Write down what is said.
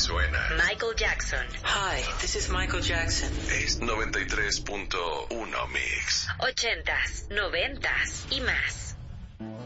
suena Michael Jackson. Hi, this is Michael Jackson. es 93.1 Mix. 80s, 90s y más.